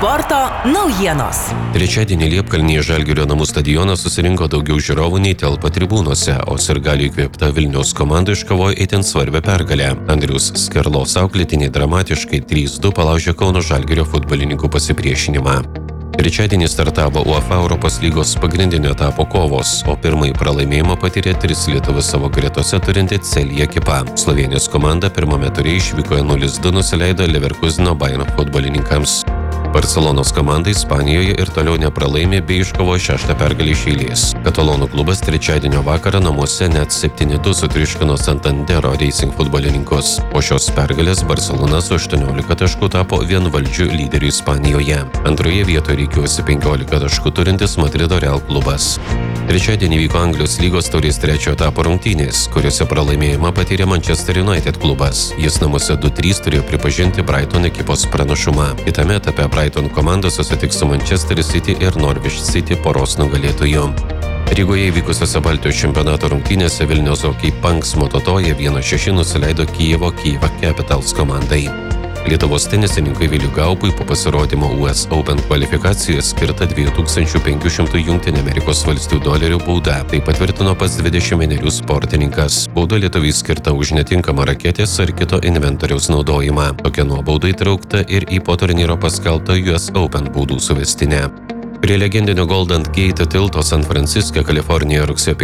Sporto naujienos. Trečiadienį Liepkalnyje Žalgirio namų stadioną susirinko daugiau žiūrovų nei telpa tribūnose, o sirgalių įkvėpta Vilniaus komanda iškovojo itin svarbią pergalę. Andriaus Skerlos auklėtiniai dramatiškai 3-2 palaužė Kauno Žalgirio futbolininkų pasipriešinimą. Trečiadienį startavo UEFA Europos lygos pagrindinio etapo kovos, o pirmąjį pralaimėjimą patyrė 3 lietuvius savo gretose turinti Celje ekipa. Slovėnijos komanda pirmame ture išvykoje 0-2 nusileido Leverkuseno Bayern futbolininkams. Barcelonos komanda Ispanijoje ir toliau nepralaimė bei iškovojo 6. pergalę iš eilės. Katalonų klubas trečiadienio vakarą namuose net 7-2 sutriuškino Santandero Racing futbolininkus. Po šios pergalės Barcelona su 18 taškų tapo vienvaldžiu lyderiu Ispanijoje. Antroje vietoje rikiuosi 15 taškų turintis Madrido Real klubas. Trečiadienį vyko Anglijos lygos taurės trečiojo etapo rungtynės, kuriuose pralaimėjimą patyrė Manchester United klubas. Jis namuose 2-3 turėjo pripažinti Brighton ekipos pranašumą. Kitame etape Brighton komanda susitiks su Manchester City ir Norwich City poros nugalėtojų. Rygoje įvykusiose Baltijos čempionato rungtynėse Vilniaus Hockey Punks Mototoje 1-6 nusileido Kijevo Capitals komandai. Lietuvos tenisininkai Viliui Gaubui po pasirodymo US Open kvalifikacijoje skirta $2500 JAV bauda. Tai patvirtino pats 21 sportininkas. Bauda lietuviui skirta už netinkamą raketės ar kito inventoriaus naudojimą. Tokia nuobauda įtraukta ir į po turnyro paskelbtą US Open baudų suvestinę. Prie legendinio Golden Gate tilto San Franciske, Kalifornijoje rugsėjo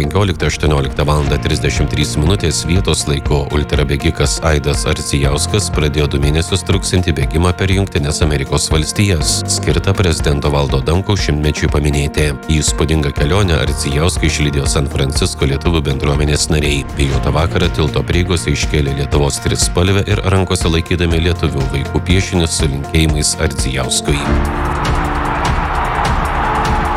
15:18:33 vietos laiku ultrabėgikas Aidas Ardzijauskas pradėjo 2 mėnesius truksiantį bėgimą per Jungtines Amerikos valstijas, skirtą prezidento Valdo Adamkaus 100-mečiui paminėti. Į įspūdingą kelionę Ardzijauską išlydėjo San Francisko lietuvių bendruomenės nariai. Vėjuotą vakarą tilto prieigose iškėlė Lietuvos trispalvę ir rankose laikydami lietuvių vaikų piešinius su linkėjimais Ardzijauskui.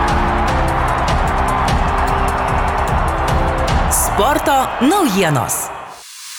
Sporto naujienos.